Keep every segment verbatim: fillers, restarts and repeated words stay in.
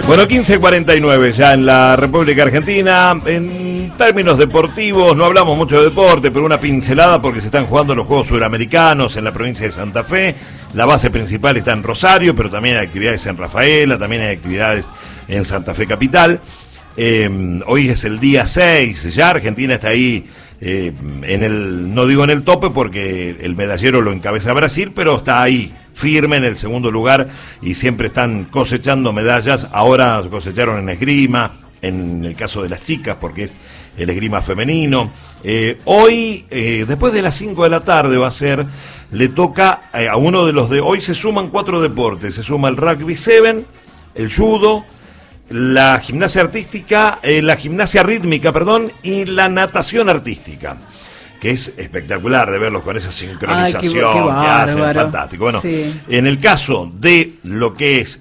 Bueno, quince cuarenta y nueve ya en la República Argentina. En términos deportivos, no hablamos mucho de deporte, pero una pincelada porque se están jugando los Juegos Suramericanos en la provincia de Santa Fe. La base principal está en Rosario, pero también hay actividades en Rafaela, también hay actividades en Santa Fe Capital. Eh, hoy es el día seis, ya Argentina está ahí, eh, en el, no digo en el tope porque el medallero lo encabeza Brasil, pero está ahí firme en el segundo lugar y siempre están cosechando medallas. Ahora cosecharon en esgrima, en el caso de las chicas, porque es el esgrima femenino. Eh, hoy, eh, después de las cinco de la tarde va a ser, le toca eh, a uno de los de hoy, se suman cuatro deportes, se suma el rugby siete, el judo, la gimnasia artística, eh, la gimnasia rítmica, perdón, y la natación artística, que es espectacular de verlos con esa sincronización. Ay, qué, qué bárbaro, que hacen, fantástico. Bueno, sí. En el caso de lo que es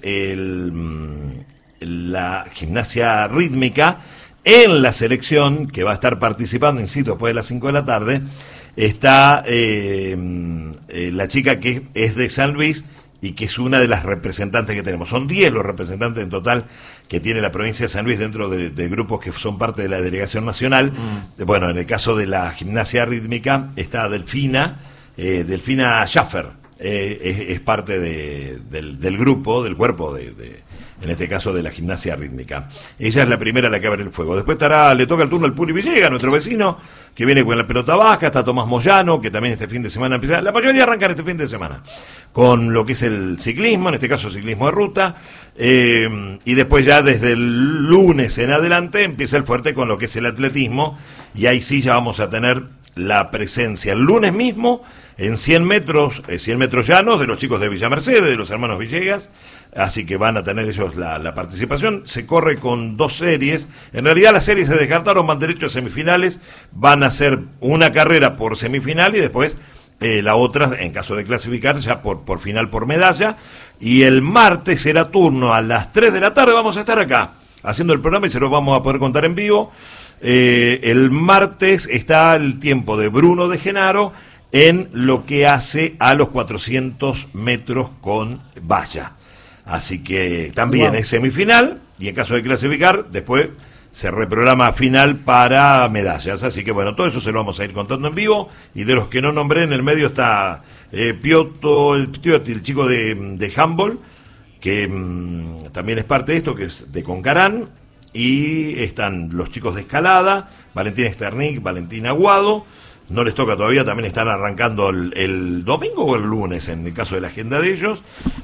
el, la gimnasia rítmica, en la selección que va a estar participando, insisto, después de las cinco de la tarde, está eh, eh, la chica que es de San Luis y que es una de las representantes que tenemos. Son diez los representantes en total que tiene la provincia de San Luis dentro de, de grupos que son parte de la delegación nacional. Mm. Bueno, en el caso de la gimnasia rítmica está Delfina, eh, Delfina Schaffer, eh, es, es parte de, del, del grupo, del cuerpo de, de, en este caso de la gimnasia rítmica. Ella es la primera a la que abre el fuego. Después estará, le toca el turno al Puri Villegas, nuestro vecino, que viene con la pelota baja. Está Tomás Moyano, que también este fin de semana empieza, la mayoría arrancan este fin de semana con lo que es el ciclismo, en este caso ciclismo de ruta, eh, y después ya desde el lunes en adelante empieza el fuerte con lo que es el atletismo, y ahí sí ya vamos a tener la presencia el lunes mismo en cien metros, eh, cien metros llanos de los chicos de Villa Mercedes, de los hermanos Villegas, así que van a tener ellos la, la participación. Se corre con dos series, en realidad las series se descartaron, van derecho a semifinales, van a hacer una carrera por semifinal y después Eh, la otra, en caso de clasificar, ya por, por final por medalla. Y el martes será turno a las tres de la tarde. Vamos a estar acá haciendo el programa y se lo vamos a poder contar en vivo. Eh, el martes está el tiempo de Bruno de Genaro en lo que hace a los cuatrocientos metros con valla. Así que también wow. Es semifinal y en caso de clasificar, después se reprograma final para medallas, así que bueno, todo eso se lo vamos a ir contando en vivo. Y de los que no nombré, en el medio está eh, Piotto, el, el chico de, de handball, que mmm, también es parte de esto, que es de Concarán, y están los chicos de escalada, Valentín Esternik, Valentín Aguado, no les toca todavía, también están arrancando el, el domingo o el lunes, en el caso de la agenda de ellos,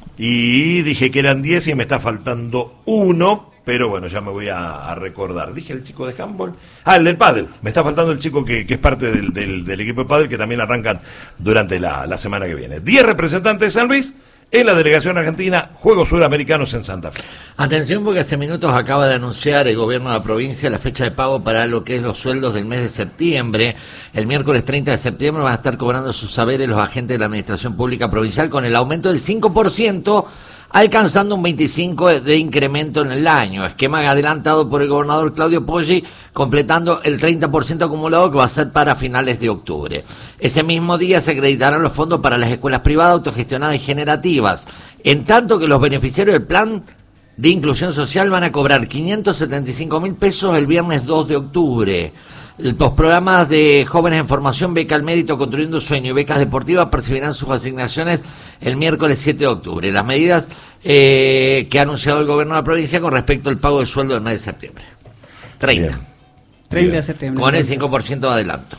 y dije que eran diez y me está faltando uno, pero bueno, ya me voy a, a recordar. Dije el chico de handball. Ah, el del pádel. Me está faltando el chico que, que es parte del, del, del equipo de pádel, que también arrancan durante la, la semana que viene. diez representantes de San Luis en la delegación argentina, Juegos Suramericanos en Santa Fe. Atención, porque hace minutos acaba de anunciar el gobierno de la provincia la fecha de pago para lo que es los sueldos del mes de septiembre. El miércoles treinta de septiembre van a estar cobrando sus saberes los agentes de la Administración Pública Provincial con el aumento del cinco por ciento, alcanzando un veinticinco por ciento de incremento en el año. Esquema adelantado por el gobernador Claudio Poggi, completando el treinta por ciento acumulado que va a ser para finales de octubre. Ese mismo día se acreditarán los fondos para las escuelas privadas, autogestionadas y generativas, en tanto que los beneficiarios del plan de inclusión social van a cobrar quinientos setenta y cinco mil pesos el viernes dos de octubre. Los programas de jóvenes en formación, beca al mérito, construyendo sueño y becas deportivas percibirán sus asignaciones el miércoles siete de octubre. Las medidas eh, que ha anunciado el gobierno de la provincia con respecto al pago de sueldo del mes de septiembre. treinta. Bien. treinta de septiembre. Con el cinco por ciento de adelanto.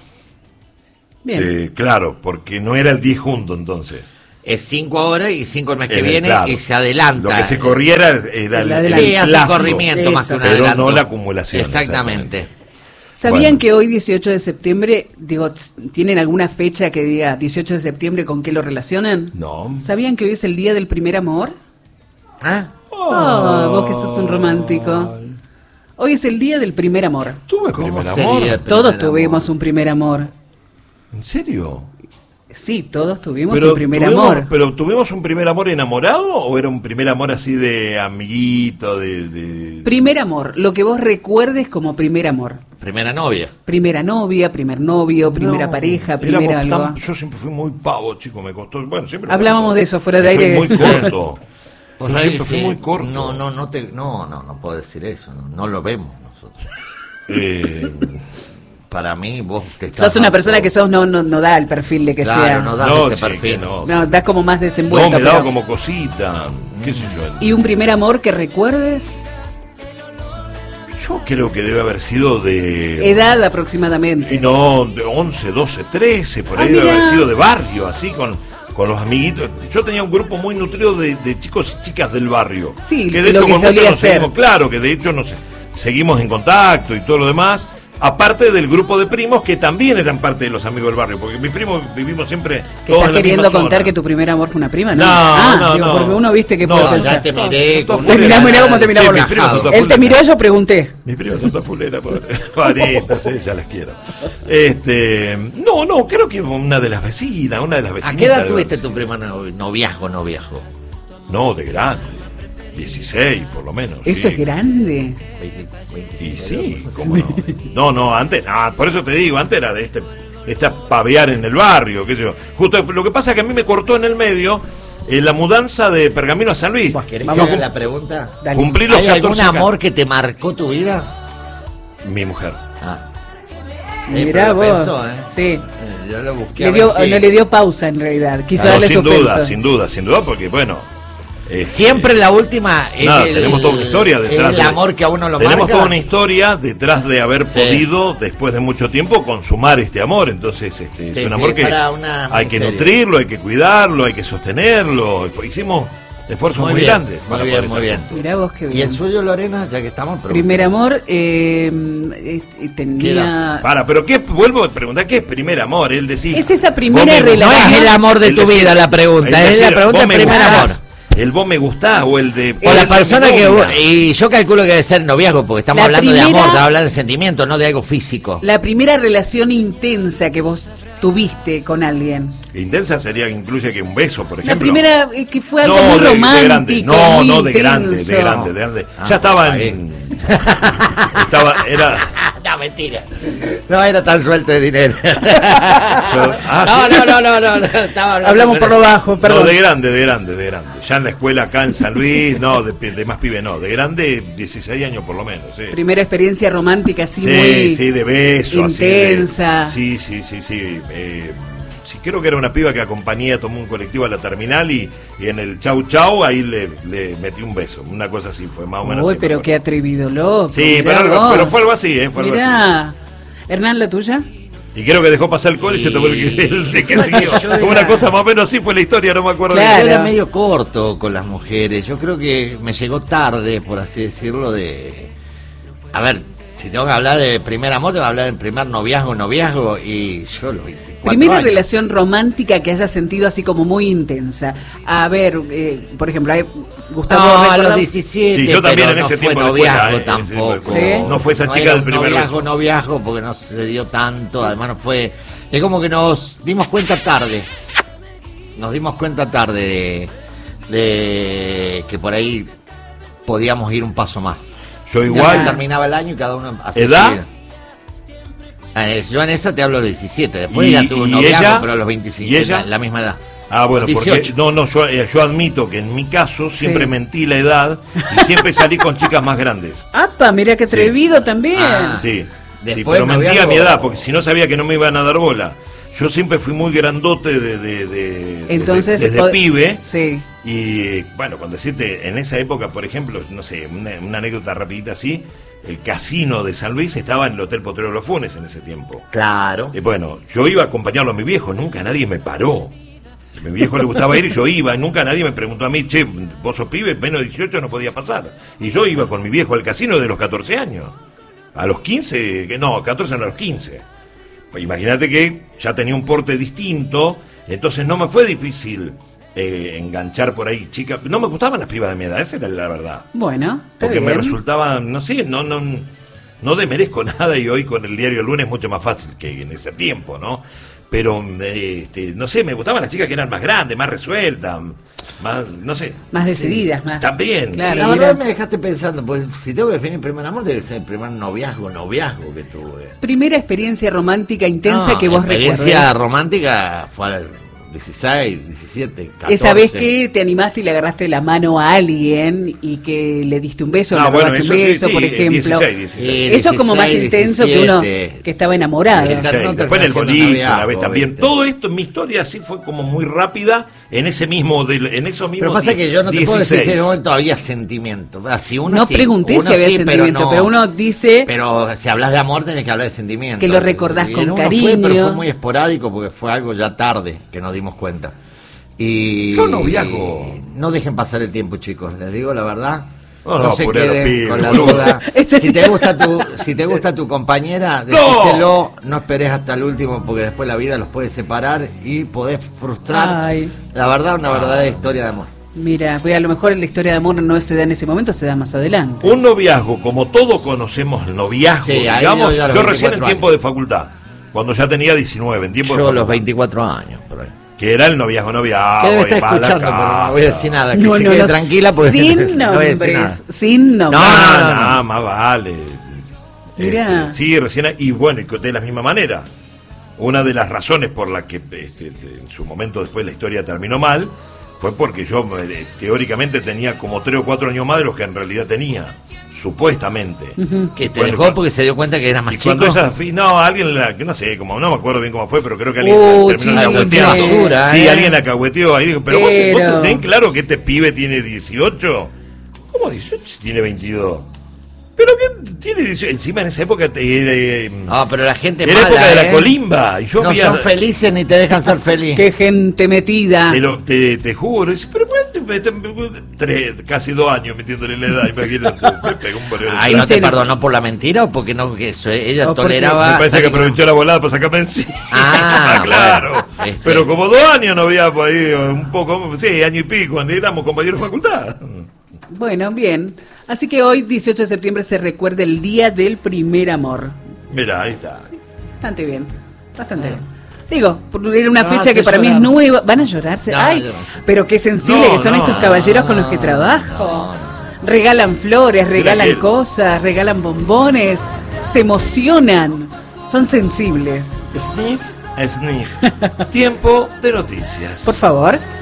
Bien. Eh, claro, porque no era el diez junto entonces. Es cinco ahora y cinco el mes que el, viene, claro, y se adelanta. Lo que se corriera era el, el, el sí, hace plazo, corrimiento eso, más que un pero adelanto. no la acumulación. Exactamente. exactamente. ¿Sabían bueno. que hoy dieciocho de septiembre, digo, tienen alguna fecha que diga dieciocho de septiembre, con qué lo relacionan? No. ¿Sabían que hoy es el día del primer amor? ¿Ah? Oh, oh, vos que sos un romántico. Hoy es el día del primer amor. ¿Tuve primer amor? Todos tuvimos un primer amor. ¿En serio? Sí, todos tuvimos pero un primer tuvimos, amor. ¿Pero tuvimos un primer amor enamorado o era un primer amor así de amiguito, de, de... Primer amor, lo que vos recuerdes como primer amor. Primera novia. Primera novia, primer novio, primera no, pareja, primera algo. Tan, yo siempre fui muy pavo, chico, me costó... Bueno, siempre hablábamos de eso fuera de yo aire. Soy muy corto. Vos Yo sabés siempre que fui sí. muy corto. No, no, no, te, no, no, no puedo decir eso, no, no lo vemos nosotros. Eh, Para mí, vos te estás Sos una dando- persona que sos no, no, no da el perfil de que Claro, sea. no da no, ese che, perfil. que no. No, das como más No, desenvuelto. me daba pero- como cosita, qué sé yo. ¿Y un primer amor que recuerdes? Yo creo que debe haber sido de... Edad aproximadamente. Y no, de once, doce, trece, por Ah, ahí debe mirá. haber sido de barrio, así con, con los amiguitos. Yo tenía un grupo muy nutrido de, de chicos y chicas del barrio. Sí, que de lo hecho que con muchos solía nos ser. seguimos, claro, que de hecho nos seguimos en contacto y todo lo demás. Aparte del grupo de primos que también eran parte de los amigos del barrio, porque mis primos vivimos siempre ¿Que todos estás en la queriendo misma contar zona. que tu primer amor fue una prima? No, No, ah, no, digo, no. porque uno viste que No, puede ya pensar. Ya te miré. Todo con fulera. Te mirá, mirá cómo te mirá Sí, por mis la- primos son todos Él te fulera. miró, yo pregunté. Mis primos son todas fuleras, paritas, eh, ya las quiero. Este, no, no, creo que una de las vecinas, una de las vecinas. ¿A qué edad tuviste tu primer no- noviazgo, noviazgo? No, de grande. dieciséis, por lo menos. Eso sí. es grande. Y sí, cómo no. No, no, antes, no, por eso te digo, antes era de este, esta pavear en el barrio, qué sé yo. Justo lo que pasa es que a mí me cortó en el medio eh, la mudanza de Pergamino a San Luis. Buah, ¿Querés Vamos. que haga la pregunta? Dale. Cumplí los ¿Hay algún catorce amor acá. que te marcó tu vida? Mi mujer. Ah. Eh, Mirá pero vos. ¿eh? pensó, ¿eh? Sí. Eh, Yo lo busqué. Le a dio, ver si- no le dio pausa en realidad. Quiso No, darle sin suspenso. duda, sin duda, sin duda, porque bueno. este, Siempre la última. es Nada, el- tenemos toda una historia detrás. El de- amor que a uno lo Tenemos marca. toda una historia detrás de haber Sí. podido, después de mucho tiempo, consumar este amor. Entonces, este, es Sí, un amor sí, que para una hay que miniserie. nutrirlo, hay que cuidarlo, hay que sostenerlo. Hicimos esfuerzos muy, bien, grandes. Muy para bien, poder muy estar bien. juntos. Mirá vos qué bien. ¿Y el suyo, Lorena? Ya que estamos. pero- Primer amor, eh, este, tenía... Para, pero qué, vuelvo a preguntar, ¿qué es primer amor? Él decía. Es esa primera vos me No relación- es el amor de El tu decir- vida la pregunta, el es la decir, pregunta vos del me primer amor. gustás, el vos me gustás o el de... O puede la ser persona mi que... novia. Y yo calculo que debe ser noviazgo, porque estamos La hablando de primera- amor, estamos hablando de sentimiento, no de algo físico. La primera relación intensa que vos tuviste con alguien. Intensa sería, incluye que un beso, por La ejemplo. primera eh, que fue algo No, muy de, de romántico. grande. No, muy no, de grande, de intenso. grande, de grande. Ah, ya estaba está en... estaba, era... No, mentira. No era tan suelto de dinero. yo- ah, no, sí. no, no, no, no, no, estaba hablando- Hablamos por lo bajo, No, perdón. de grande, de grande, de grande. Ya en la escuela acá en San Luis, no, de, de más pibe no. De grande, dieciséis años por lo menos, sí. Primera experiencia romántica así Sí, muy sí, de beso, así de- intensa. sí, sí, sí, sí. Eh, sí, creo que era una piba que acompañé, tomó un colectivo a la terminal y, y en el chau chau ahí le, le metí un beso. Una cosa así, fue más o menos. Uy, así, me pero acuerdo. qué atrevido, loco. Sí, mirá pero, vos. pero fue algo así, ¿eh? Fue algo Mirá. Hernán, ¿la tuya? Y creo que dejó pasar el col y se tomó el, el de que Yo siguió. era- Una cosa más o menos así fue la historia, no me acuerdo Claro. Yo bien. era medio corto con las mujeres. Yo creo que me llegó tarde, por así decirlo, de... A ver, si tengo que hablar de primer amor, tengo que hablar de primer noviazgo, noviazgo, y yo lo veinticuatro Primera años. relación romántica que hayas sentido así como muy intensa. A ver, eh, por ejemplo, hay- Gustavo No, a recordaba- los diecisiete, Sí, yo también pero en ese no tiempo fue de escuela, noviazgo eh, en ese tiempo de tampoco. escuela. No fue esa chica era del un primer noviazgo, beso. noviazgo, porque no se dio tanto, además no fue... Es como que nos dimos cuenta tarde, nos dimos cuenta tarde de, de que por ahí podíamos ir un paso más. Yo Ya igual, terminaba el año y cada uno hacía ¿Edad? su vida. Ah, es- Yo en esa te hablo de diecisiete, después ¿Y- ya tuve un y noviazgo, ella? pero a los veinticinco, ¿Y ella? La, la misma edad. ah, bueno, porque dieciocho. no, no, yo, eh, yo admito que en mi caso siempre Sí. mentí la edad y siempre salí con chicas más grandes. ¡Apa! Mira qué Sí. atrevido también. Ah. Sí, sí, Después pero mentí a noviazgo- mi edad porque si no sabía que no me iban a dar bola. Yo siempre fui muy grandote de, de, de- Entonces, desde, desde pod- pibe. Sí. Y bueno, cuando decirte, en esa época, por ejemplo, no sé, una, una anécdota rapidita así, el casino de San Luis estaba en el Hotel Potrero Los Funes en ese tiempo. Claro. Y bueno, yo iba a acompañarlo a mi viejo, nunca nadie me paró. A mi viejo le gustaba ir y yo iba, y nunca nadie me preguntó a mí, che, vos sos pibe, menos de dieciocho no podía pasar. Y yo iba con mi viejo al casino de los catorce años. A los quince, que no, catorce no, a los quince. Pues imagínate que ya tenía un porte distinto, entonces no me fue difícil eh, enganchar por ahí chicas. No me gustaban las pibas de mi edad, esa era la verdad. Bueno, está Porque me bien. resultaban, no sé, no, no, no demerezco nada y hoy con el diario El Lunes es mucho más fácil que en ese tiempo, ¿no? Pero, eh, este, no sé, me gustaban las chicas que eran más grandes, más resueltas, más, no sé. Más decididas, más. También, Claro, sí. La mira. verdad me dejaste pensando, pues si tengo que definir el primer amor, debe ser el primer noviazgo, noviazgo que tuve. Primera experiencia romántica intensa No, que vos experiencia recuerdes. romántica fue al- dieciséis, diecisiete, catorce. Esa vez que te animaste y le agarraste la mano a alguien y que le diste un beso, Ah, le bueno, robaste eso un sí, beso, sí, por ejemplo. dieciséis, dieciséis. Sí, Eso como más dieciséis, intenso que uno diecisiete. que estaba enamorado. dieciséis. No Después en el terminó siendo boliche, una vez noviazgo, también. ¿viste? Todo esto, mi historia así fue como muy rápida en ese mismo, de, en esos mismos. Pero pasa die- que yo no te puedo decir si en dieciséis. ese momento había sentimiento. Ah, si uno No sí, pregunté uno si había sí, sentimiento, pero, pero, no. uno dice Pero si hablas de amor tenés que hablar de sentimiento. Que lo recordás Y con uno cariño. Fue, pero fue muy esporádico porque fue algo ya tarde que nos dimos cuenta. Y Yo noviazgo. no dejen pasar el tiempo, chicos, les digo la verdad. No, No, no, se apuré a los queden pibes, con la boludo. duda. Ese- Si te gusta tu, si te gusta tu compañera, ¡No! decíselo, no esperes hasta el último porque después la vida los puede separar y podés frustrar. Ay. La verdad, una verdadera historia de amor. mira, pues a lo mejor la historia de amor no se da en ese momento, se da más adelante. Un noviazgo, como todos conocemos el noviazgo, Sí, ahí digamos, yo ya a los yo recién en veinticuatro tiempo de facultad, cuando ya tenía diecinueve, en tiempo de Yo a facultad, los veinticuatro años, por ahí. que era el noviazgo, noviazgo. Que debe y estar va a la escuchando, pero no voy a casa. decir nada. Que No, se no, quede no, tranquila porque sin no voy a decir nada. nombres, sin nombres. No, Ah, no, no, nada no. más vale. Mirá. Este, sí, recién, y bueno, y de la misma manera. Una de las razones por la que este, en su momento después la historia terminó mal fue porque yo eh, teóricamente tenía como tres o cuatro años más de los que en realidad tenía, supuestamente. Que te Bueno, dejó cuando- porque se dio cuenta que era más Y chico. cuando ella, fi- no, alguien la, que no sé, como no me acuerdo bien cómo fue, pero creo que alguien Uh, la terminó chico. cahueteando. Qué basura, Sí, ¿eh? alguien la cahueteó ahí. Pero, vos, Pero- vos tenés claro que este pibe tiene dieciocho. ¿Cómo dieciocho si tiene veintidós? Pero que tiene dieciocho. Encima en esa época te- era, No, pero la gente era mala, época de la ¿eh? colimba. Y yo No vi son a- felices ni te dejan ser feliz. Qué gente metida. Te, lo- te, te juro, dice, pero bueno, me- me- tres, casi dos años metiéndole la edad, imagínate, me pegó un bolero. Ay, ¿no te Ese no. perdonó por la mentira o porque no? Que eso, ella O porque- toleraba. Me parece que salir con- aprovechó la volada para sacarme encima. Ah, claro. bueno, este. Pero como dos años no había por ahí, un poco, sí, año y pico, cuando éramos compañeros de facultad. Bueno, bien. Así que hoy, dieciocho de septiembre, se recuerda el Día del Primer Amor. Mira, ahí está. Bastante bien, bastante bien. Digo, por- era una No, fecha hace que para mí es llorar. nueva. ¿Van a llorarse? No, Ay, yo no. pero qué sensible No, que son no, estos caballeros con los que no, trabajo. Regalan flores, regalan que- cosas, regalan bombones, se emocionan, son sensibles. Sniff, sniff. Tiempo de noticias. Por favor.